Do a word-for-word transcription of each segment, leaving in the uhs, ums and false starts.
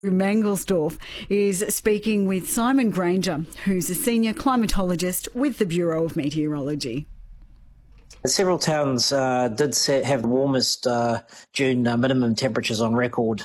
Mangelsdorf is speaking with Simon Granger, who's a senior climatologist with the Bureau of Meteorology. Several towns uh, did set, have the warmest uh, June uh, minimum temperatures on record.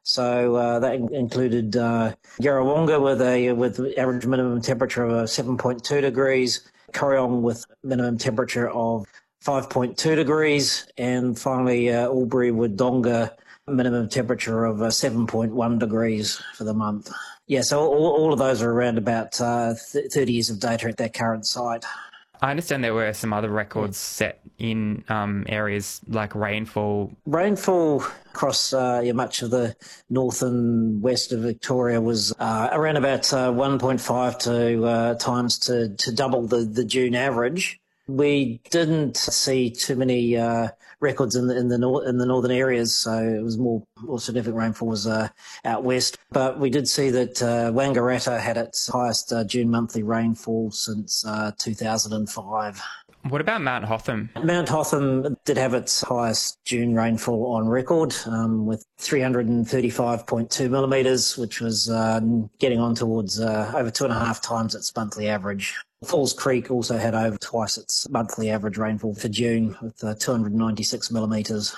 So uh, that included uh, Yarrawonga with a with average minimum temperature of uh, seven point two degrees, Corryong with minimum temperature of five point two degrees, and finally uh, Albury with Donga minimum temperature of uh, seven point one degrees for the month. Yeah, so all, all of those are around about uh, thirty years of data at that current site. I understand there were some other records set in um, areas like rainfall. Rainfall across uh, yeah, much of the north and west of Victoria was uh, around about uh, one point five to uh, times to, to double the, the June average. We didn't see too many uh, records in the in the, nor- in the northern areas, so it was more, more significant rainfall was uh, out west. But we did see that uh, Wangaratta had its highest uh, June monthly rainfall since uh, two thousand five. What about Mount Hotham? Mount Hotham did have its highest June rainfall on record um, with three hundred thirty-five point two millimetres, which was uh, getting on towards uh, over two and a half times its monthly average. Falls Creek also had over twice its monthly average rainfall for June with uh, two hundred ninety-six millimetres.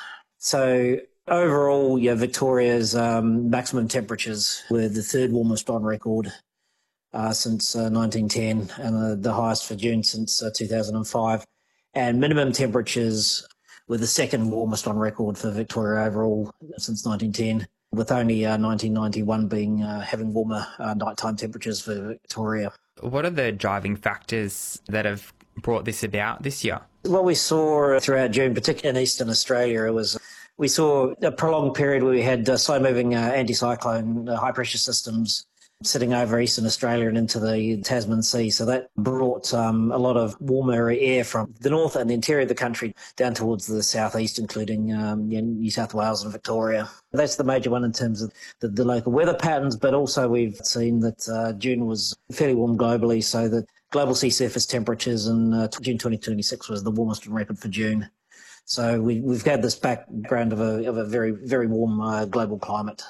So overall, yeah, Victoria's um, maximum temperatures were the third warmest on record uh, since uh, nineteen ten and uh, the highest for June since uh, two thousand five. And minimum temperatures were the second warmest on record for Victoria overall since nineteen ten, with only uh, nineteen ninety-one being uh, having warmer uh, nighttime temperatures for Victoria. What are the driving factors that have brought this about this year? What we saw throughout June, particularly in eastern Australia, it was we saw a prolonged period where we had uh, slow-moving uh, anticyclone uh, high-pressure systems sitting over eastern Australia and into the Tasman Sea. So that brought um, a lot of warmer air from the north and the interior of the country down towards the southeast, including um, you know, New South Wales and Victoria. That's the major one in terms of the, the local weather patterns, but also we've seen that uh, June was fairly warm globally, so that global sea surface temperatures in uh, June twenty twenty-six was the warmest on record for June. So we, we've had this background of a, of a very, very warm uh, global climate.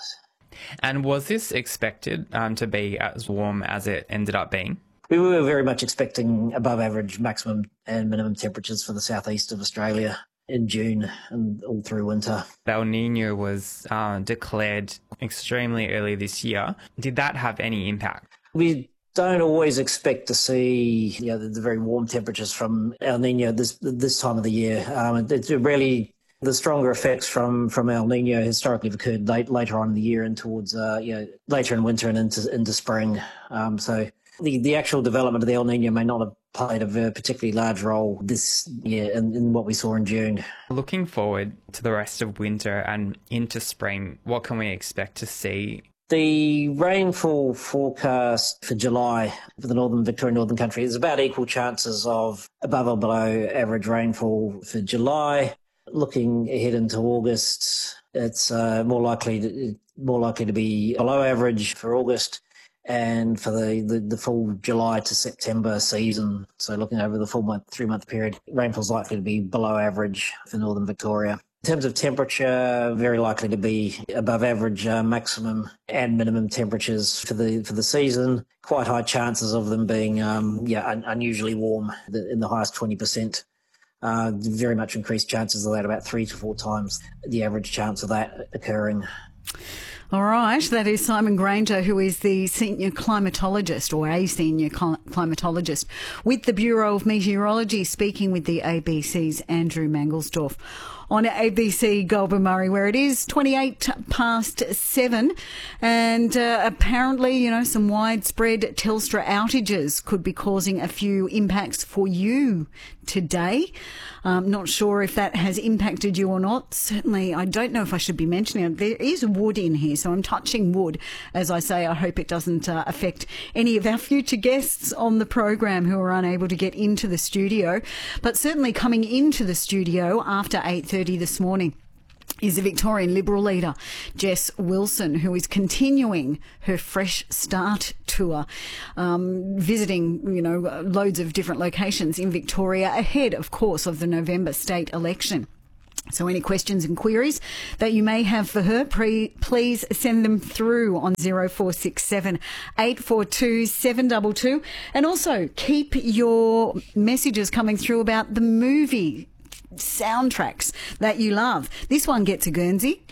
And was this expected um, to be as warm as it ended up being? We were very much expecting above average maximum and minimum temperatures for the southeast of Australia in June and all through winter. El Niño was uh, declared extremely early this year. Did that have any impact? We don't always expect to see you know, the, the very warm temperatures from El Niño this this time of the year. Um, it's really... The stronger effects from, from El Niño historically have occurred late, later on in the year and towards uh, you know, later in winter and into into spring. Um, so the, the actual development of the El Niño may not have played a very particularly large role this year in, in what we saw in June. Looking forward to the rest of winter and into spring, what can we expect to see? The rainfall forecast for July for the northern Victoria Northern Country is about equal chances of above or below average rainfall for July. Looking ahead into August, it's uh, more likely to, more likely to be below average for August, and for the, the, the full July to September season. So looking over the full month, three month period, rainfall's likely to be below average for northern Victoria. In terms of temperature, very likely to be above average uh, maximum and minimum temperatures for the for the season. Quite high chances of them being um, yeah un- unusually warm in the highest twenty percent. Uh, very much increased chances of that, about three to four times the average chance of that occurring. All right, that is Simon Granger, who is the senior climatologist or a senior climatologist with the Bureau of Meteorology, speaking with the A B C's Andrew Mangelsdorf on A B C Goulburn Murray, where it is twenty-eight past seven. And uh, apparently, you know, some widespread Telstra outages could be causing a few impacts for you today. Um, not sure if that has impacted you or not. Certainly, I don't know if I should be mentioning it. There is wood in here, so I'm touching wood. As I say, I hope it doesn't uh, affect any of our future guests on the program who are unable to get into the studio. But certainly coming into the studio after eight thirty this morning is the Victorian Liberal leader, Jess Wilson, who is continuing her Fresh Start tour, um, visiting, you know, loads of different locations in Victoria ahead, of course, of the November state election. So any questions and queries that you may have for her, pre- please send them through on zero four six seven, eight four two, seven two two. And also keep your messages coming through about the movie soundtracks that you love. This one gets a Guernsey.